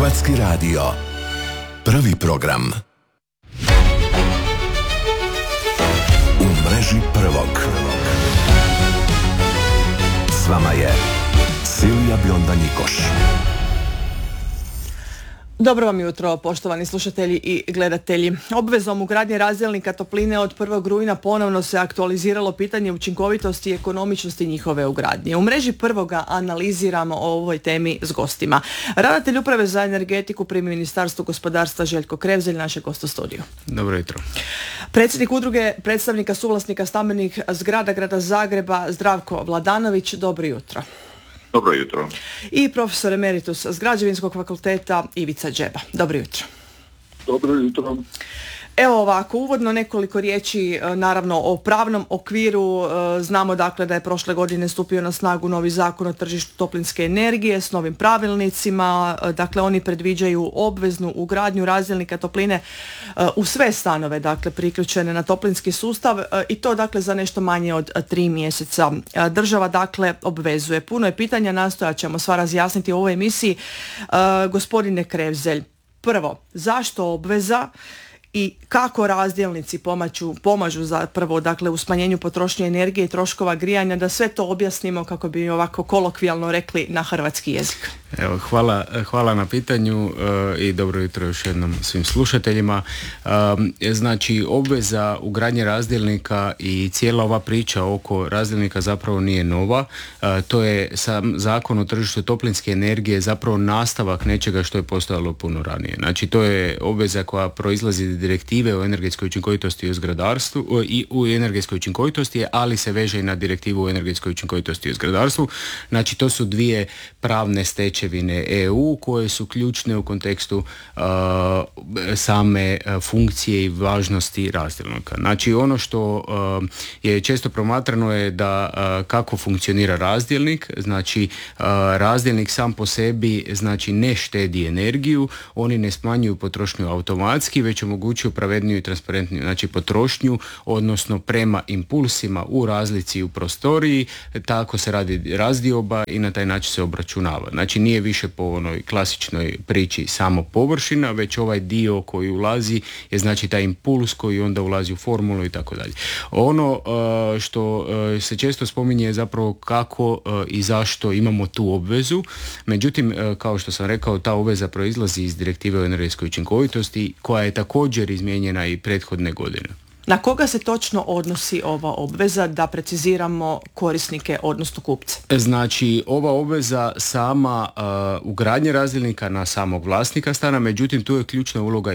Hrvatski radio. Prvi program. U mreži prvog. S vama je Silvija Bionda-Njikoš. Dobro vam jutro, poštovani slušatelji i gledatelji. Obvezom ugradnje razdjelnika topline od 1. rujna ponovno se aktualiziralo pitanje učinkovitosti i ekonomičnosti njihove ugradnje. U mreži prvoga analiziramo o ovoj temi s gostima. Ravnatelj uprave za energetiku pri Ministarstvu gospodarstva Željko Krevzelj, našeg gosta u studiju. Dobro jutro. Predsjednik udruge predstavnika suvlasnika stambenih zgrada grada Zagreba Zdravko Vladanović, dobro jutro. Dobro jutro. I profesor emeritus s Građevinskog fakulteta Ivica Džeba. Dobro jutro. Dobro jutro. Evo ovako, uvodno nekoliko riječi naravno o pravnom okviru. Znamo dakle da je prošle godine stupio na snagu novi zakon o tržištu toplinske energije s novim pravilnicima. Dakle, oni predviđaju obveznu ugradnju razdjelnika topline u sve stanove, dakle priključene na toplinski sustav i to dakle za nešto manje od 3 mjeseca. Država dakle obvezuje. Puno je pitanja, nastojat ćemo sva razjasniti u ovoj emisiji. Gospodine Krevzelj, prvo, zašto obveza? I kako razdjelnici pomažu zapravo dakle u smanjenju potrošnje energije i troškova grijanja, da sve to objasnimo kako bi ovako kolokvijalno rekli na hrvatski jezik. Evo, hvala na pitanju i dobro jutro još jednom svim slušateljima. Znači, obveza ugradnje razdjelnika i cijela ova priča oko razdjelnika zapravo nije nova. To je sam zakon o tržištu toplinske energije zapravo nastavak nečega što je postojalo puno ranije. Znači, to je obveza koja proizlazi direktive o energetskoj učinkovitosti u zgradarstvu i u energetskoj učinkovitosti, ali se veže i na direktivu o energetskoj učinkovitosti u zgradarstvu. Znači, to su dvije pravne stečevine EU koje su ključne u kontekstu same funkcije i važnosti razdjelnika. Znači, ono što je često promatrano je da kako funkcionira razdjelnik. Znači, razdjelnik sam po sebi znači ne štedi energiju, oni ne smanjuju potrošnju automatski, već omogućuju pravedniju i transparentniju znači potrošnju, odnosno prema impulsima u razlici u prostoriji, tako se radi razdioba i na taj način se obračunava. Znači nije više po onoj klasičnoj priči samo površina, već ovaj dio koji ulazi je znači taj impuls koji onda ulazi u formulu i tako dalje. Ono što se često spominje je zapravo kako i zašto imamo tu obvezu, međutim kao što sam rekao, ta obveza proizlazi iz direktive o energetskoj učinkovitosti koja je također izmijenjena i prethodne godine. Na koga se točno odnosi ova obveza, da preciziramo korisnike, odnosno kupce? Znači, ova obveza sama ugradnje razdjelnika na samog vlasnika stana, međutim tu je ključna uloga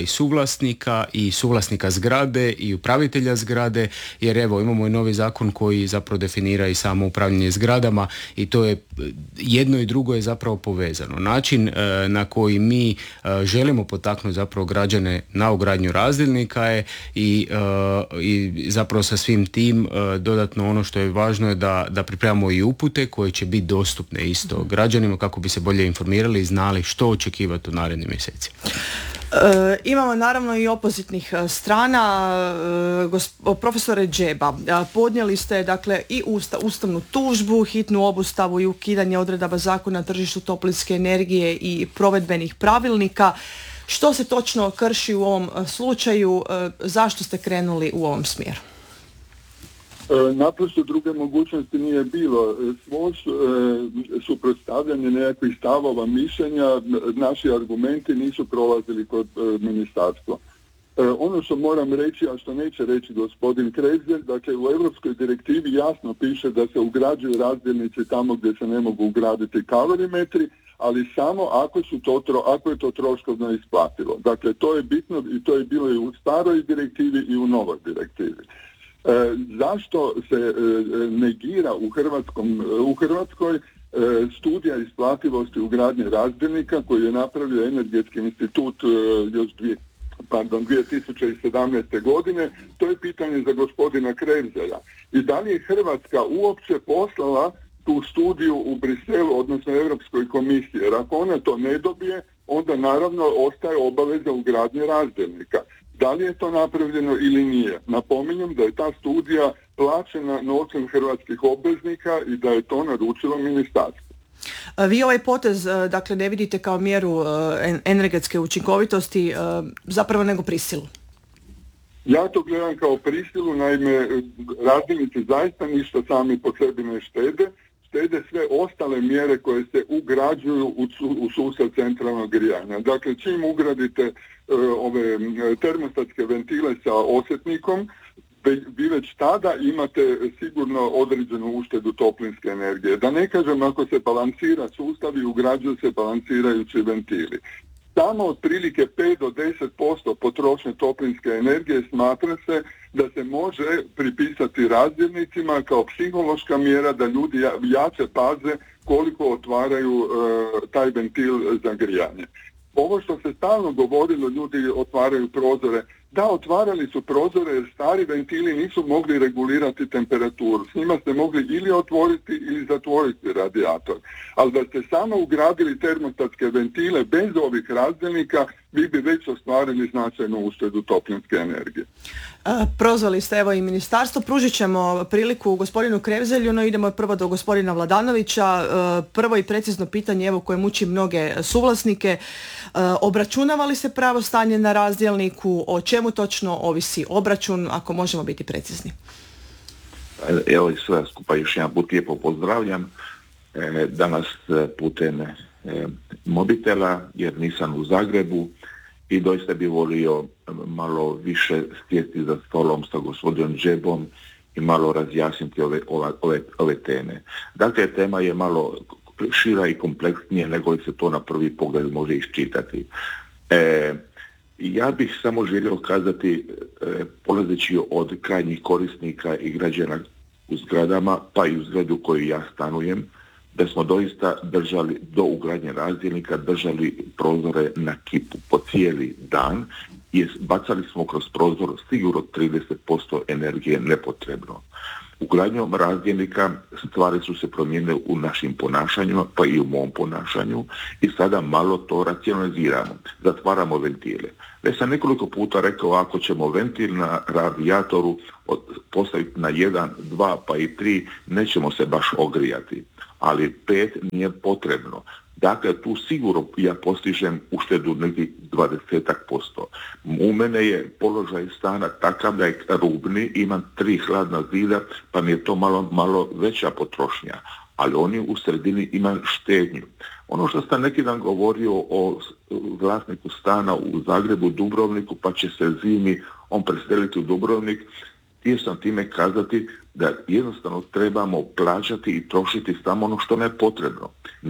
i suvlasnika zgrade i upravitelja zgrade, jer evo imamo i novi zakon koji zapravo definira i samo upravljanje zgradama i to je jedno i drugo je zapravo povezano. Način na koji mi želimo potaknuti zapravo građane na ugradnju razdjelnika je i zapravo sa svim tim dodatno ono što je važno je da pripremamo i upute koje će biti dostupne isto građanima kako bi se bolje informirali i znali što očekivati u narednim mjesecima. Imamo naravno i opozitnih strana. Profesore Džeba, podnijeli ste dakle i ustavnu tužbu, hitnu obustavu i ukidanje odredaba zakona o tržištu toplinske energije i provedbenih pravilnika. Što se točno krši u ovom slučaju? Zašto ste krenuli u ovom smjeru? Naprosto druge mogućnosti nije bilo. Svo suprotstavljanje nekakvih stavova, mišljenja, naši argumenti nisu prolazili kod ministarstva. Ono što moram reći, a što neće reći gospodin Krevzelj, dakle u europskoj direktivi jasno piše da se ugrađuju razdjelnici tamo gdje se ne mogu ugraditi kalorimetri, ali samo ako je to troškovno isplativo. Dakle, to je bitno i to je bilo i u staroj direktivi i u novoj direktivi. Zašto se negira u Hrvatskoj studija isplativosti ugradnje razdjelnika koji je napravio Energetski institut još 2017. godine, to je pitanje za gospodina Krevzelja. I da li je Hrvatska uopće poslala tu studiju u Briselu, odnosno Europskoj komisiji, jer ako ona to ne dobije, onda naravno ostaje obaveza ugradnje razdjelnika. Da li je to napravljeno ili nije? Napominjem da je ta studija plaćena novcem hrvatskih obveznika i da je to naručilo ministarstvo. Vi ovaj potez, dakle, ne vidite kao mjeru energetske učinkovitosti, zapravo nego prisilu? Ja to gledam kao prisilu, naime, razdjelnici zaista ništa sami po sebi ne štede sve ostale mjere koje se ugrađuju u sustav centralnog grijanja. Dakle, čim ugradite ove termostatske ventile sa osjetnikom, vi već tada imate sigurno određenu uštedu toplinske energije. Da ne kažem, ako se balansira sustav i ugrađuju se balansirajući ventili. Samo otprilike 5 do 10% potrošnje toplinske energije smatra se da se može pripisati razdjelnicima kao psihološka mjera da ljudi jače paze koliko otvaraju taj ventil za grijanje. Ovo što se stalno govorilo, ljudi otvaraju prozore. Da, otvarali su prozore jer stari ventili nisu mogli regulirati temperaturu. S njima ste mogli ili otvoriti ili zatvoriti radijator. Ali da ste samo ugradili termostatske ventile bez ovih razdjelnika, vi bi već ostvarili značajnu uštedu toplinske energije. Prozvali ste evo i ministarstvo, pružit ćemo priliku gospodinu Krevzelju, no idemo prvo do gospodina Vladanovića. Prvo i precizno pitanje evo koje muči mnoge suvlasnike. Obračunava li se pravo stanje na razdjelniku? O čemu točno ovisi obračun, ako možemo biti precizni? Evo i sve skupa još jedan put lijepo pozdravljam. Danas putem mobitela jer nisam u Zagrebu i doista bi volio malo više sjesti za stolom sa gospodinom Džebom i malo razjasniti ove teme. Dakle, tema je malo šira i kompleksnije nego li se to na prvi pogled može iščitati. Ja bih samo želio kazati, polazeći od krajnjih korisnika i građana u zgradama, pa i u zgradu koju ja stanujem, da smo doista držali do ugradnje razdjelnika, držali prozore na kipu po cijeli dan i bacali smo kroz prozor sigurno 30% energije nepotrebno. Ugradnjom razdjelnika stvari su se promijenile u našim ponašanjima, pa i u mom ponašanju i sada malo to racionaliziramo. Zatvaramo ventile. Već sam nekoliko puta rekao, ako ćemo ventil na radijatoru postaviti na 1, 2 pa i 3, nećemo se baš ogrijati. Ali 5 nije potrebno. Dakle, tu sigurno ja postižem uštedu nekih 20%. U mene je položaj stana takav da je rubni, imam 3 hladna zida, pa mi je to malo veća potrošnja. Ali oni u sredini imaju štednju. Ono što sam neki dan govorio o vlasniku stana u Zagrebu, Dubrovniku, pa će se zimi on preseliti u Dubrovnik, htio sam time kazati da jednostavno trebamo plaćati i trošiti samo ono što ne je potrebno.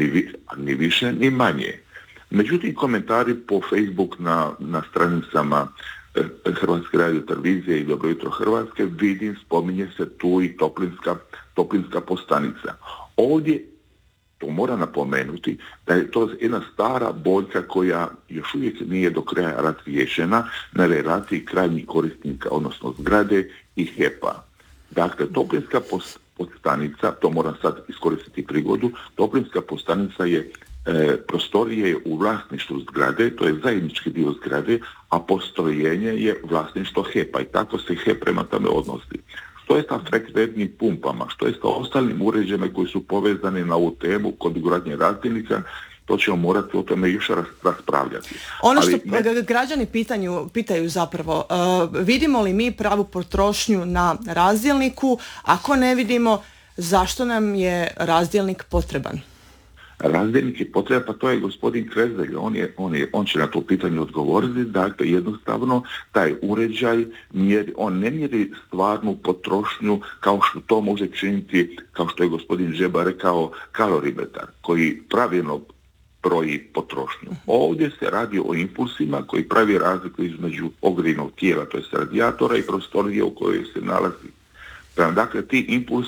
Ni više, ni manje. Međutim, komentari po Facebook na stranicama Hrvatske radiotelevizije i Dobro jutro Hrvatske, vidim, spominje se tu i toplinska postanica. Ovdje, to mora napomenuti, da je to jedna stara boljka koja još uvijek nije do kraja razriješena na relaciji krajnjih korisnika, odnosno zgrade i HEP-a. Dakle, toplinska postanica, to moram sad iskoristiti prigodu, toplinska postanica je prostorije u vlasništvu zgrade, to je zajednički dio zgrade, a postrojenje je vlasništvo HEP-a i tako se HEP prema tome odnosi. Što je sa frekventnim pumpama, što je sa ostalim uređajima koji su povezani na ovu temu kod ugradnje razdjelnika, to ćemo morati o tome još raspravljati. Ono što građani pitaju zapravo, vidimo li mi pravu potrošnju na razdjelniku? Ako ne vidimo, zašto nam je razdjelnik potreban? Razdjelnik je potreban, pa to je gospodin Krezdelj, on će na to pitanje odgovoriti. Dakle, jednostavno taj uređaj on ne mjeri stvarnu potrošnju kao što to može činiti, kao što je gospodin Žeba rekao, kalorimetar koji pravilno broji potrošnju. Ovdje se radi o impulsima koji pravi razliku između ogrijevnog tijela, to je radijatora, i prostorije u kojoj se nalazi. Dakle, ti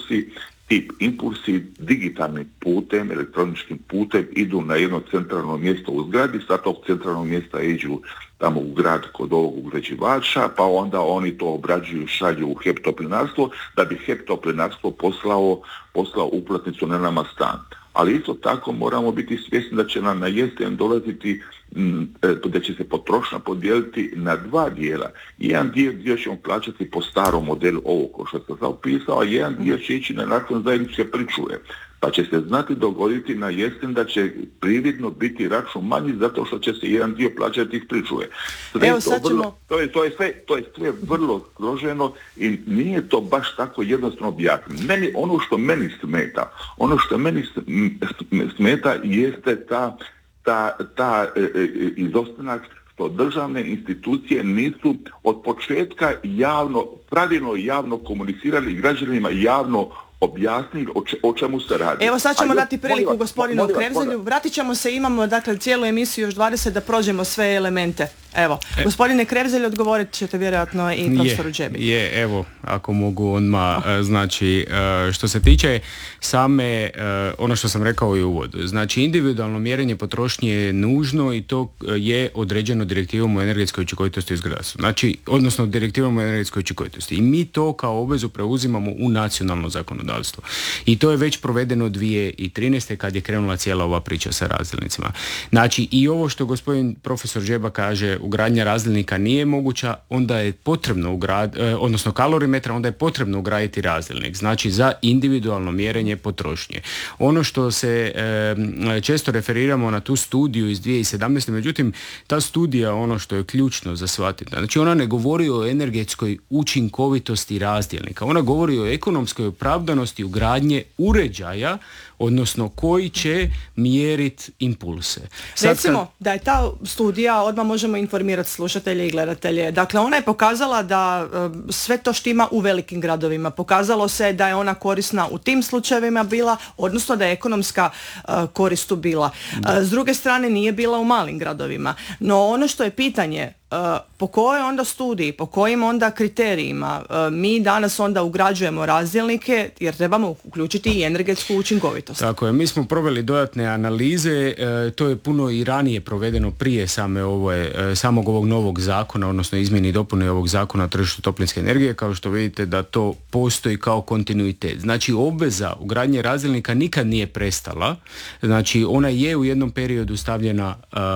impulsi digitalnim putem, elektroničkim putem idu na jedno centralno mjesto u zgradi, sa tog centralnog mjesta iđu tamo u grad kod ovog uređivača, pa onda oni to obrađuju, šalju u HEP toplinarstvo, da bi HEP toplinarstvo poslao uplatnicu na nama stan. Ali isto tako moramo biti svjesni da će nam na jesen dolaziti, da će se potrošnja podijeliti na 2 dijela. Jedan dio ćemo plaćati po starom modelu ovo ko što sam zapisao, a jedan dio će ići na račun zajedničke pričuve. Pa će se znati dogoditi na jesen da će prividno biti račun manji zato što će se jedan dio plaćati iz pričuve. Evo sad ćemo... To je sve vrlo složeno i nije to baš tako jednostavno objasniti. Ono što meni smeta jeste ta izostanak što državne institucije nisu od početka pravilno javno komunicirali građanima, javno objasnili o čemu se radi. Evo sad ćemo dati priliku gospodinu Krevzelju. Vratit ćemo se, imamo dakle cijelu emisiju još 20 da prođemo sve elemente. Evo, gospodine Krevzelj, odgovorit ćete vjerojatno i profesoru Džebi. Evo, ako mogu odmah, znači, što se tiče same, ono što sam rekao i u uvodu, znači individualno mjerenje potrošnje je nužno i to je određeno direktivom o energetskoj učinkovitosti u zgradarstvu. Znači, odnosno direktivom o energetskoj učinkovitosti. I mi to kao obvezu preuzimamo u nacionalno zakonodavstvo. I to je već provedeno 2013. kad je krenula cijela ova priča sa razdjelnicima. Znači, i ovo što gospodin profesor Džeba kaže, ugradnja razdjelnika nije moguća, onda je potrebno odnosno kalorimetra, onda je potrebno ugraditi razdjelnik, znači za individualno mjerenje potrošnje. Ono što se često referiramo na tu studiju iz 2017. Međutim, ta studija, ono što je ključno za shvatiti, znači ona ne govori o energetskoj učinkovitosti razdjelnika, ona govori o ekonomskoj opravdanosti ugradnje uređaja, odnosno koji će mjeriti impulse. Recimo da je ta studija, odmah možemo informirati slušatelje i gledatelje, dakle ona je pokazala da sve to štima u velikim gradovima. Pokazalo se da je ona korisna u tim slučajevima bila, odnosno da je ekonomska korist tu bila. S druge strane nije bila u malim gradovima. No ono što je pitanje, po kojoj onda studiji, po kojim onda kriterijima mi danas onda ugrađujemo razdjelnike jer trebamo uključiti i energetsku učinkovitost. Tako je, mi smo proveli dodatne analize, to je puno i ranije provedeno prije samog ovog novog zakona, odnosno izmjeni i dopune ovog zakona o tržištu toplinske energije, kao što vidite da to postoji kao kontinuitet. Znači obveza ugradnje razdjelnika nikad nije prestala, znači ona je u jednom periodu stavljena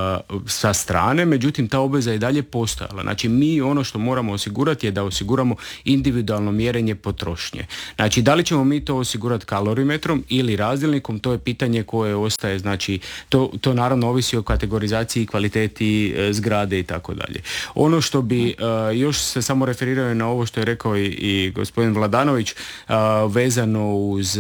sa strane, međutim ta obveza je dalje postojala. Znači mi ono što moramo osigurati je da osiguramo individualno mjerenje potrošnje. Znači da li ćemo mi to osigurati kalorimetrom ili razdjelnikom, to je pitanje koje ostaje, znači to naravno ovisi o kategorizaciji i kvaliteti zgrade i tako dalje. Ono što bi još se samo referirao na ovo što je rekao i gospodin Vladanović vezano uz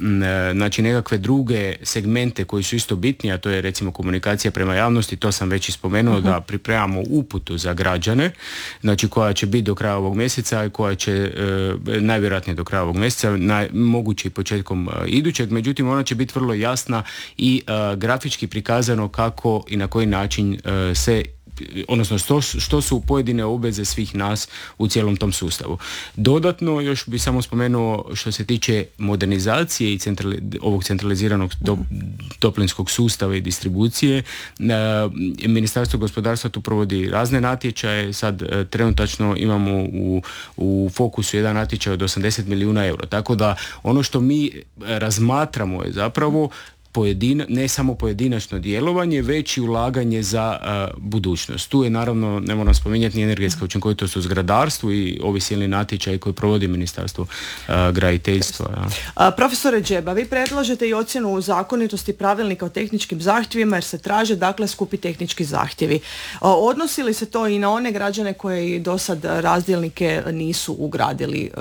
znači nekakve druge segmente koji su isto bitni, a to je recimo komunikacija prema javnosti, to sam već ispomenuo da pripremamo uputu za građane, znači koja će biti do kraja ovog mjeseca i koja će najvjerojatnije do kraja ovog mjeseca, moguće i početkom idućeg, međutim ona će biti vrlo jasna i grafički prikazano kako i na koji način odnosno što su pojedine obveze svih nas u cijelom tom sustavu. Dodatno još bi samo spomenuo što se tiče modernizacije i ovog centraliziranog toplinskog sustava i distribucije. Ministarstvo gospodarstva tu provodi razne natječaje, sad trenutačno imamo u fokusu jedan natječaj od 80 milijuna eura, tako da ono što mi razmatramo je zapravo ne samo pojedinačno djelovanje, već i ulaganje za budućnost. Tu je naravno, ne moram spominjati, ni energetska učinkovitost u zgradarstvu i ovi silni natječaji koji provodi Ministarstvo graditeljstva. Ja. Profesore Džeba, vi predlažete i ocjenu zakonitosti pravilnika o tehničkim zahtjevima jer se traže dakle skupi tehnički zahtjevi. Odnosi li se to i na one građane koji do sad razdjelnike nisu ugradili?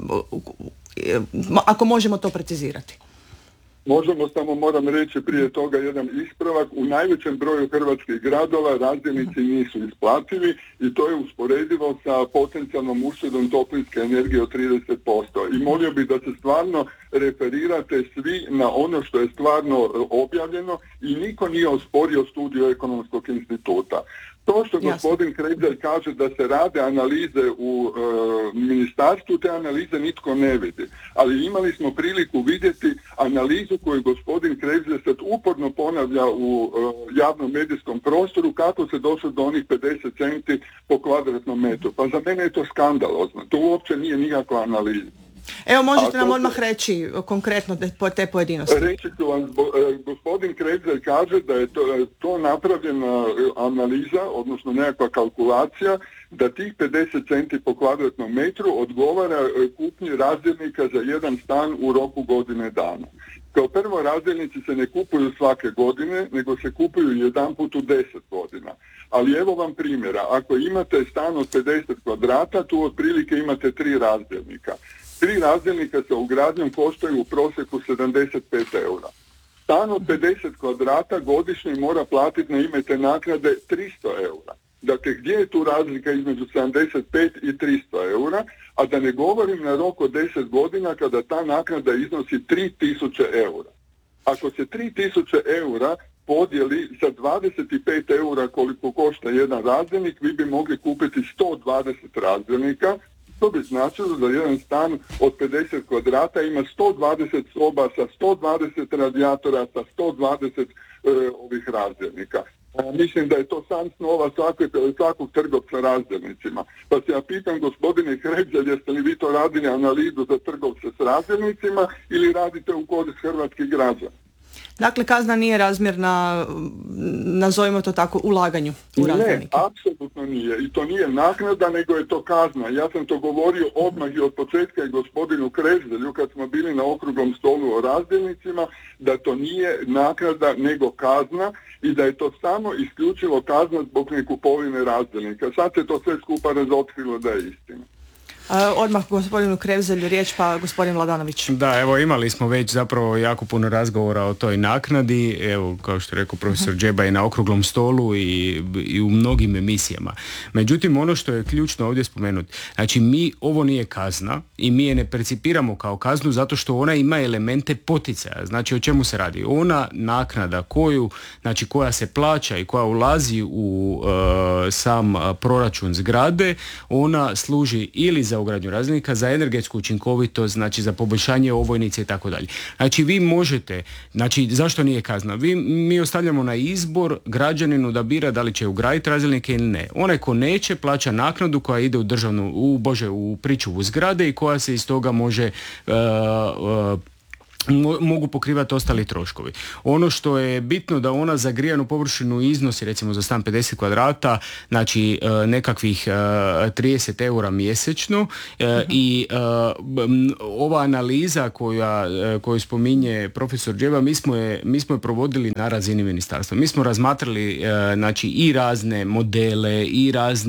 Ako možemo to precizirati. Možemo, samo moram reći prije toga jedan ispravak. U najvećem broju hrvatskih gradova razdjelnici nisu isplativi i to je usporedivo sa potencijalnom uštedom toplinske energije od 30%. I molio bih da se stvarno referirate svi na ono što je stvarno objavljeno i niko nije osporio studiju Ekonomskog instituta. To što gospodin Krevzelj kaže da se rade analize u ministarstvu, te analize nitko ne vidi. Ali imali smo priliku vidjeti analizu koju gospodin Krevzelj sad uporno ponavlja u javnom medijskom prostoru kako se došlo do onih 50 centi po kvadratnom metru. Pa za mene je to skandalozno. To uopće nije nikakva analiza. Evo, možete nam odmah reći konkretno te pojedinosti. Reći ću vam, gospodin Krevzelj kaže da je to napravljena analiza, odnosno nekakva kalkulacija, da tih 50 centi po kvadratnom metru odgovara kupnji razdjelnika za jedan stan u roku godine dana. Kao prvo, razdjelnici se ne kupuju svake godine, nego se kupuju jedanput u 10 godina. Ali evo vam primjera, ako imate stan od 50 kvadrata, tu otprilike imate 3 razdjelnika. 3 razdjelnika sa ugradnjom koštaju u prosjeku 75 eura. Stan od 50 kvadrata godišnje mora platiti na ime te naknade 300 eura. Dakle, gdje je tu razlika između 75 i 300 eura, a da ne govorim na rok od 10 godina kada ta naknada iznosi 3000 eura. Ako se 3000 eura podijeli sa 25 eura koliko košta jedan razdjelnik, vi bi mogli kupiti 120 razdjelnika. To bi značilo da jedan stan od 50 kvadrata ima 120 soba sa 120 radijatora, sa 120 ovih razdjelnika. Mislim da je to san snova svakog trgovca razdjelnicima. Pa se ja pitam, gospodine Hrebzelj, jeste li vi to radili analizu za trgovce s razdjelnicima ili radite u korist hrvatskih građana? Dakle, kazna nije razmjerna, nazovimo to tako, ulaganju u razdjelnike. Ne, apsolutno nije. I to nije naknada, nego je to kazna. Ja sam to govorio odmah i od početka i gospodinu Hrebzelju kad smo bili na okruglom stolu o razdjelnicima, da to nije naknada, nego kazna i da je to samo isključivo kazna zbog nekupovine razdjelnika. Sad se to sve skupa razotkrilo da je istina. Odmah gospodinu Hrebzelju riječ, pa gospodin Mladanović. Da, evo imali smo već zapravo jako puno razgovora o toj naknadi, evo kao što je rekao profesor Džeba i na okruglom stolu i u mnogim emisijama. Međutim, ono što je ključno ovdje spomenuti, znači ovo nije kazna i mi je ne percipiramo kao kaznu zato što ona ima elemente poticaja. Znači o čemu se radi? Ona naknada koja se plaća i koja ulazi u sam proračun zgrade, ona služi ili za ugradnju razdjelnika, za energetsku učinkovitost, znači za poboljšanje ovojnice i tako dalje. Znači vi možete, znači zašto nije kazna? Mi ostavljamo na izbor građaninu da bira da li će ugraditi razdjelnike ili ne. Onaj ko neće plaća naknadu koja ide u pričuvu zgrade i koja se iz toga može mogu pokrivati ostali troškovi. Ono što je bitno da ona za grijanu površinu iznosi recimo za stan 50 kvadrata, znači nekakvih 30 eura mjesečno i ova analiza koju spominje profesor Džeba, mi smo je provodili na razini ministarstva. Mi smo razmatrali znači i razne modele i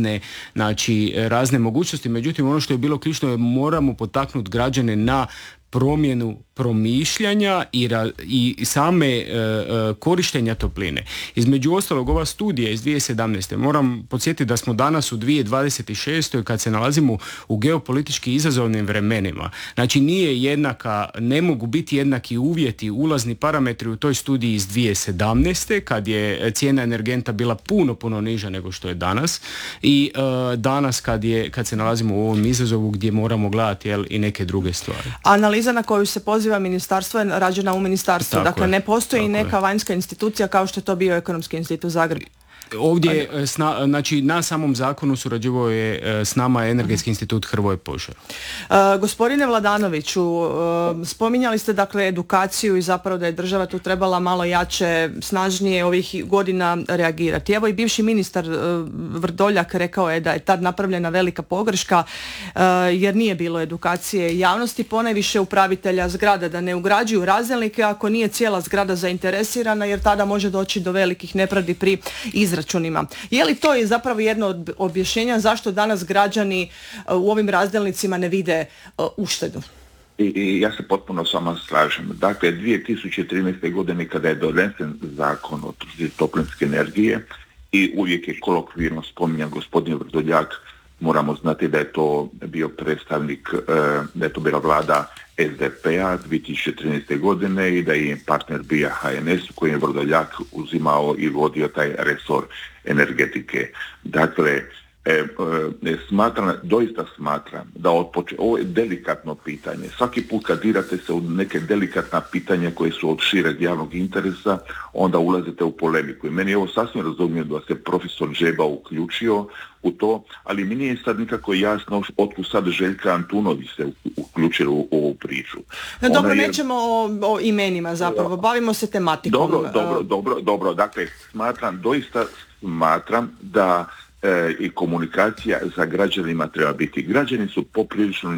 razne mogućnosti, međutim ono što je bilo ključno je moramo potaknuti građane na promjenu promišljanja i same korištenja topline. Između ostalog, ova studija iz 2017. moram podsjetiti da smo danas u 2026. kad se nalazimo u geopolitički izazovnim vremenima. Znači ne mogu biti jednaki uvjeti, ulazni parametri u toj studiji iz 2017. kad je cijena energenta bila puno niža nego što je danas i danas kad se nalazimo u ovom izazovu gdje moramo gledati i neke druge stvari. Analiza na koju se poziva ministarstvo je rađena u ministarstvu. Tako dakle, je. ne postoji neka vanjska institucija kao što je to bio Ekonomski institut Zagreb. Ovdje, znači na samom zakonu surađivao je s nama Energetski institut Hrvoje Požar. Gospodine Vladanoviću, spominjali ste dakle edukaciju i zapravo da je država tu trebala malo jače, snažnije ovih godina reagirati. Evo i bivši ministar Vrdoljak rekao je da je tad napravljena velika pogreška jer nije bilo edukacije javnosti, ponajviše upravitelja zgrada da ne ugrađuju razdjelnike ako nije cijela zgrada zainteresirana jer tada može doći do velikih nepravdi pri izračunima. Je li to zapravo jedno od objašnjenja zašto danas građani u ovim razdjelnicima ne vide uštedu? I ja se potpuno s vama slažem. Dakle, 2013. godine kada je donesen zakon o tržištu toplinske energije i uvijek je kolokvijalno spominjan gospodin Vrdoljak, moramo znati da je to bio predstavnik, da je to bila vlada SDP-a 2013. godine i da je partner bio HNS koji je Vrdoljak uzimao i vodio taj resor energetike. Dakle, doista smatram da ovo je delikatno pitanje. Svaki put kad dirate se u neke delikatna pitanja koje su od šireg javnog interesa, onda ulazite u polemiku. I meni je ovo sasvim razumio da se profesor Džeba uključio u to, ali mi nije sad nikako jasno otkud sad Željka Antunović se uključila u ovu priču. Dobro, nećemo o imenima zapravo, bavimo se tematikom. Dobro. Dakle, doista smatram da i komunikacija sa građanima treba biti. Građani su poprilično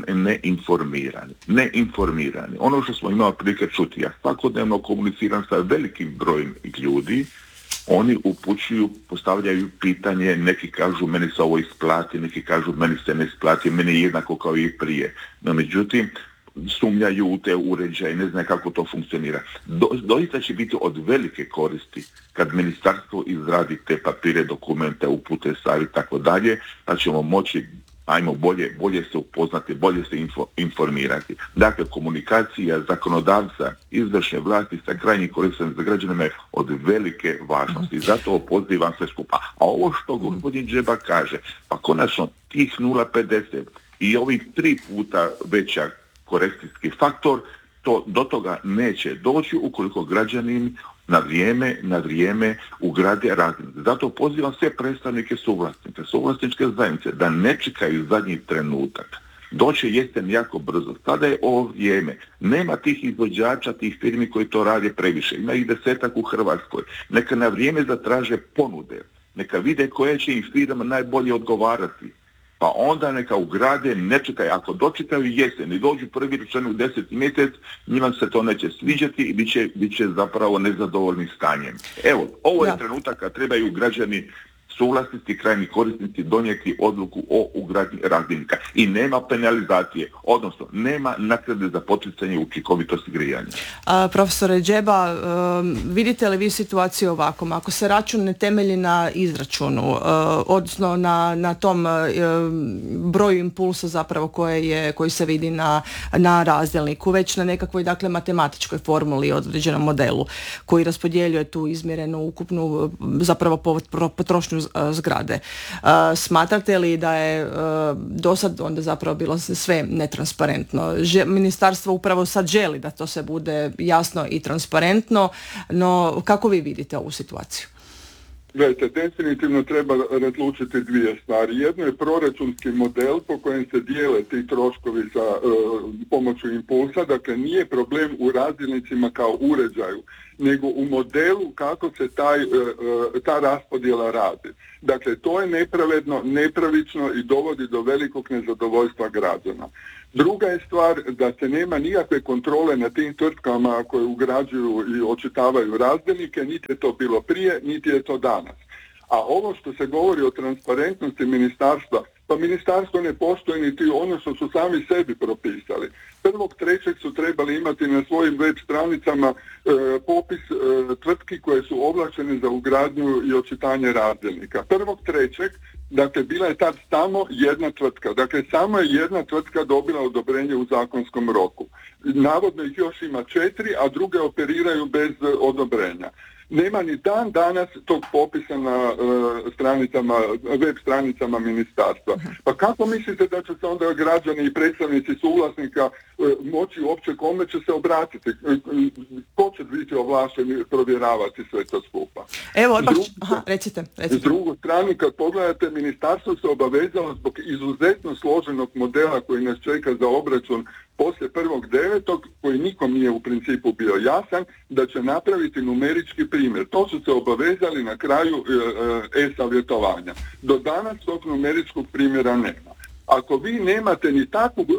neinformirani. Ono što smo imali prilike čuti, ja svakodnevno komuniciram sa velikim brojem ljudi, oni upućuju, postavljaju pitanje, neki kažu meni se ovo isplati, neki kažu meni se ne isplati, meni je jednako kao i prije. No međutim, sumnjaju u te uređaje, ne znaju kako to funkcionira. Doista će biti od velike koristi kad ministarstvo izradi te papire, dokumente, upute, savjet, tako dalje, da ćemo moći bolje se upoznati, bolje se informirati. Dakle, komunikacija zakonodavca, izvršne vlasti sa krajnjim korisnicima za građanima je od velike važnosti. Zato pozivam sve skupa. A ovo što gospodin Džeba kaže, pa konačno tih 0,50 i ovih 3 puta veća korekcijski faktor, to do toga neće doći ukoliko građanin na vrijeme ugrade razdjelnik. Zato pozivam sve predstavnike suvlasničke zajednice da ne čekaju zadnji trenutak. Doće jesen jako brzo. Sada je ovo vrijeme. Nema tih izvođača, tih firmi koji to rade previše. Ima ih 10-ak u Hrvatskoj. Neka na vrijeme zatraže ponude. Neka vide koje će ih firma najbolje odgovarati. Pa onda neka ugrade, ne čekaj, ako dočekaju jesen i dođu prvi rečeni u 10. mjesec, njima se to neće sviđati i bit će zapravo nezadovoljni stanjem. Evo, ovo je trenutak kad trebaju građani, suvlasnici, krajnji korisnici donijeti odluku o ugradnji razdjelnika. I nema penalizacije, odnosno nema naknade za poticanje učinkovitosti grijanja. Profesore Džeba, vidite li vi situaciju ovako? Ako se račun ne temelji na izračunu, odnosno na tom broju impulsa zapravo koji se vidi na razdjelniku, već na nekakvoj dakle matematičkoj formuli, određenom modelu koji raspodjeljuje tu izmjerenu ukupnu zapravo potrošnju zgrade. Smatrate li da je do sad onda zapravo bilo sve netransparentno? Ministarstvo upravo sad želi da to se bude jasno i transparentno, no kako vi vidite ovu situaciju? Gledajte, definitivno treba razlučiti 2 stvari. Jedno je proračunski model po kojem se dijele ti troškovi za pomoću impulsa. Dakle, nije problem u razdjelnicima kao uređaju, nego u modelu kako se ta raspodjela radi. Dakle, to je nepravedno, nepravično i dovodi do velikog nezadovoljstva građana. Druga je stvar da se nema nikakve kontrole na tim tvrtkama koje ugrađuju i očitavaju razdjelnike, niti je to bilo prije, niti je to danas. A ovo što se govori o transparentnosti ministarstva, pa ministarstvo ne postoji niti ono što su sami sebi propisali. 1.3. su trebali imati na svojim web stranicama popis tvrtki koje su ovlaštene za ugradnju i očitanje razdjelnika. 1.3. dakle bila je tad samo jedna tvrtka. Dakle, samo je jedna tvrtka dobila odobrenje u zakonskom roku. Navodno ih još ima 4, a druge operiraju bez odobrenja. Nema ni dan danas tog popisa na web stranicama ministarstva. Pa kako mislite da će se onda građani i predstavnici suvlasnika moći uopće kome će se obratiti? Ko će biti ovlašteni provjeravati sve to skupa? Evo, recite. S drugu stranu, kad pogledate, ministarstvo se obavezalo zbog izuzetno složenog modela koji nas čeka za obračun poslije 1.9. koji nikom nije u principu bio jasan, da će napraviti numerički primjer. To su se obavezali na kraju e-savjetovanja. Do danas tog numeričkog primjera nema. Ako vi nemate ni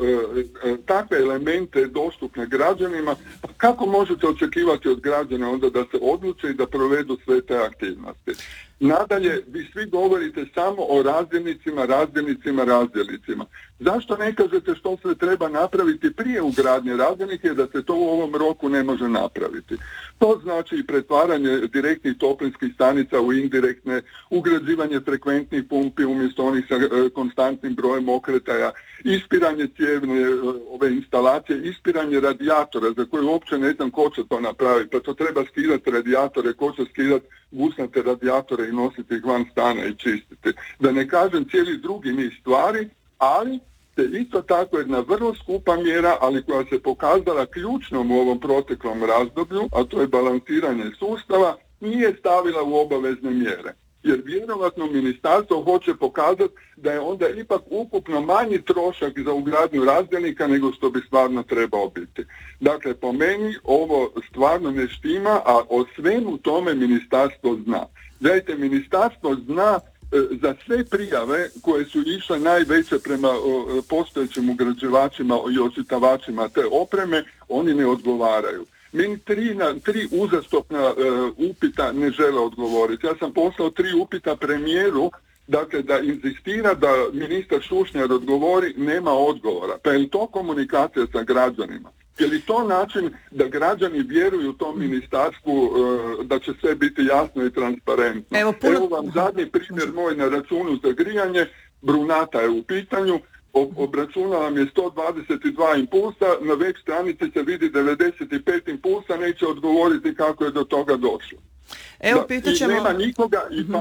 takve elemente dostupne građanima, kako možete očekivati od građana onda da se odluče i da provedu sve te aktivnosti? Nadalje, vi svi govorite samo o razdjelnicima. Zašto ne kažete što se treba napraviti prije ugradnje razdjelnika, da se to u ovom roku ne može napraviti? To znači i pretvaranje direktnih toplinskih stanica u indirektne, ugrađivanje frekventnih pumpi umjesto onih sa konstantnim brojem okretaja, ispiranje cijevne ove instalacije, ispiranje radijatora za koje uopće ne znam ko će to napraviti, pa to treba skidati radijatore, ko će skidati gusnate radijatore i nositi ih van stana i čistiti. Da ne kažem cijeli drugi niz stvari, ali te isto tako jedna vrlo skupa mjera, ali koja se pokazala ključnom u ovom proteklom razdoblju, a to je balansiranje sustava, nije stavila u obavezne mjere. Jer vjerovatno ministarstvo hoće pokazati da je onda ipak ukupno manji trošak za ugradnju razdjelnika nego što bi stvarno trebao biti. Dakle, po meni ovo stvarno ne štima, a o svemu tome ministarstvo zna. Gledajte, ministarstvo zna za sve prijave koje su išle najveće prema postojećim ugrađivačima i osvjetavačima te opreme, oni ne odgovaraju. Meni tri uzastopna upita ne žele odgovoriti. Ja sam poslao 3 upita premijeru, dakle da inzistira da ministar Šušnjar odgovori, nema odgovora. Pa je li to komunikacija sa građanima? Je li to način da građani vjeruju tom ministarstvu da će sve biti jasno i transparentno? Evo vam zadnji primjer moj na računu za grijanje, brunata je u pitanju, obračunala vam je 122 impulsa, na web stranici se vidi 95 impulsa, neće odgovoriti kako je do toga došlo. Evo, pitaćemo... I nema nikoga,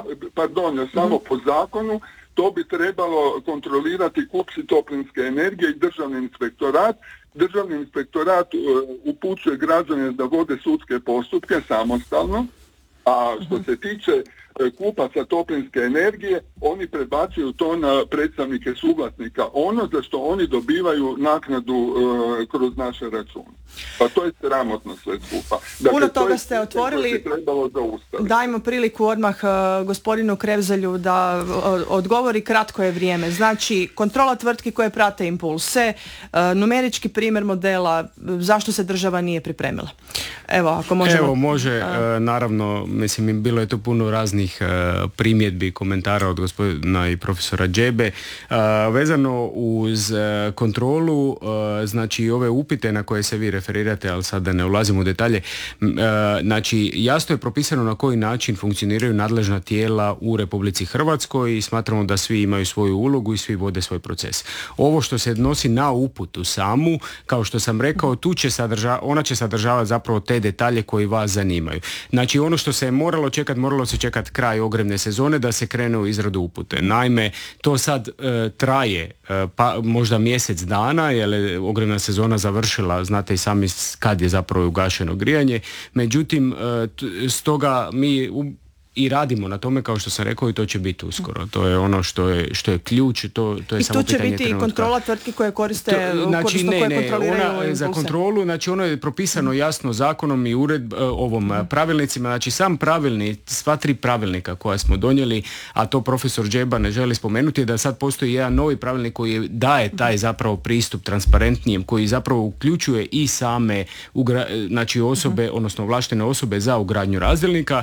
samo po zakonu, to bi trebalo kontrolirati kupci toplinske energije i državni inspektorat. Državni inspektorat upućuje građane da vode sudske postupke samostalno, a što se tiče kupaca toplinske energije, oni prebacuju to na predstavnike suvlasnika, ono za što oni dobivaju naknadu kroz naše račune. Pa to je sramotno sve skupa. Dakle, puno toga ste otvorili. Dajmo priliku odmah gospodinu Krevzelju da odgovori, kratko je vrijeme. Znači, kontrola tvrtki koje prate impulse, numerički primjer modela, zašto se država nije pripremila? Evo, ako možemo... Evo, može, naravno, mislim, bilo je tu puno raznih primjedbi, komentara od gospodina i profesora Džebe. Vezano uz kontrolu, znači ove upite na koje se vi referirate, ali sad da ne ulazimo u detalje, znači jasno je propisano na koji način funkcioniraju nadležna tijela u Republici Hrvatskoj i smatramo da svi imaju svoju ulogu i svi vode svoj proces. Ovo što se odnosi na uputu samu, kao što sam rekao, ona će sadržavati zapravo te detalje koji vas zanimaju. Znači ono što se je moralo se čekati kraj ogrevne sezone da se krene u izradu upute. Naime, to sad traje pa možda mjesec dana, jer je ogrevna sezona završila, znate i sami kad je zapravo ugašeno grijanje. Međutim, stoga mi i radimo na tome, kao što sam rekao, i to će biti uskoro. To je ono što je ključ, to je samo pitanje trenutka. I to će biti i kontrola tvrtki koje koriste, znači, za kontrolu, znači ono je propisano jasno zakonom i ovom pravilnicima, znači sam pravilnik, sva 3 pravilnika koja smo donijeli, a to profesor Džeba ne želi spomenuti, da sad postoji jedan novi pravilnik koji daje taj zapravo pristup transparentnijem, koji zapravo uključuje i same znači osobe, odnosno ovlaštene osobe za ugradnju razdjelnika.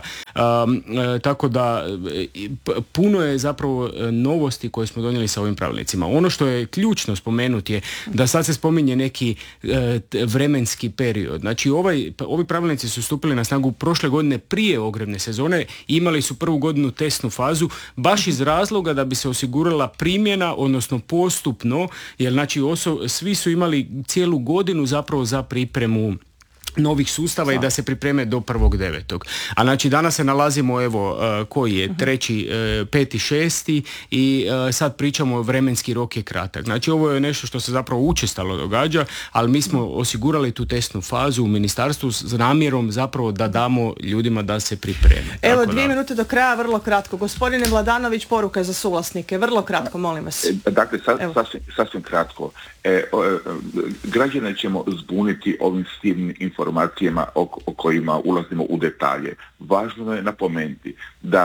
Tako da puno je zapravo novosti koje smo donijeli sa ovim pravilnicima. Ono što je ključno spomenuti je da sad se spominje neki vremenski period. Znači ovi pravilnici su stupili na snagu prošle godine prije ogrevne sezone, imali su prvu godinu testnu fazu baš iz razloga da bi se osigurala primjena, odnosno postupno, jer znači svi su imali cijelu godinu zapravo za pripremu novih sustava i da se pripreme do 1.9. A znači danas se nalazimo koji je 3., 5., 6. i sad pričamo vremenski rok je kratak. Znači ovo je nešto što se zapravo učestalo događa, ali mi smo osigurali tu testnu fazu u ministarstvu s namjerom zapravo da damo ljudima da se pripreme. Evo 2 minute do kraja, vrlo kratko. Gospodine Vladanović, poruka za suvlasnike, vrlo kratko, molim vas. Dakle, sasvim kratko. Građane ćemo zbuniti ovim silnim informacijama o kojima ulazimo u detalje. Važno je napomenuti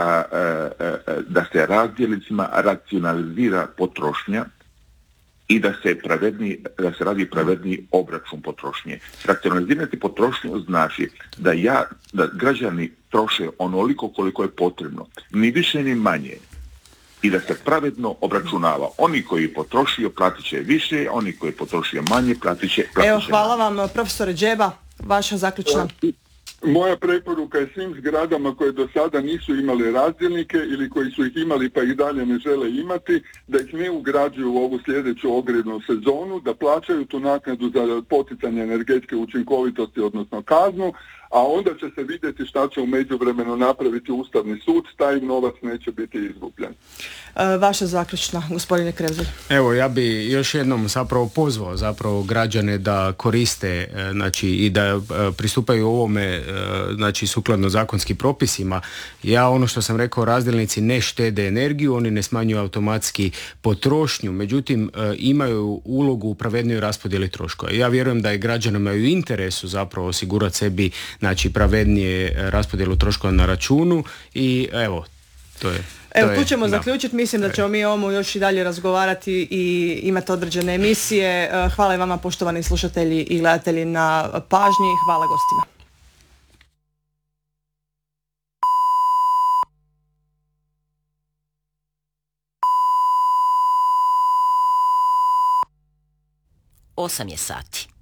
da se razdjelnicima racionalizira potrošnja i da se radi pravedniji obračun potrošnje. Racionalizirati potrošnju znači da građani troše onoliko koliko je potrebno, ni više ni manje. I da se pravedno obračunava. Oni koji je potrošio platit će više, oni koji je potrošio manje platit će manje. Evo, hvala vam, profesore Džeba, vaša zaključna. Moja preporuka je svim zgradama koje do sada nisu imali razdjelnike ili koji su ih imali pa ih dalje ne žele imati, da ih ne ugrađuju u ovu sljedeću ogrevnu sezonu, da plaćaju tu naknadu za poticanje energetske učinkovitosti, odnosno kaznu, a onda će se vidjeti šta će u međuvremenu napraviti Ustavni sud, taj novac neće biti izgubljen. Vaša zaključna, gospodine Krevzelj. Evo, ja bi još jednom zapravo pozvao građane da koriste znači, i da pristupaju ovome znači, sukladno zakonskim propisima. Ja ono što sam rekao, razdjelnici ne štede energiju, oni ne smanjuju automatski potrošnju, međutim imaju ulogu u pravednijoj raspodjeli troškova. Ja vjerujem da i građanima je u interesu zapravo osigurati sebi znači pravednije raspodjelu troškova na računu i evo, Evo, tu ćemo zaključiti. Mislim da ćemo mi o ovom još i dalje razgovarati i imati određene emisije. Hvala i vama, poštovani slušatelji i gledatelji, na pažnji. Hvala gostima. 8 je sati.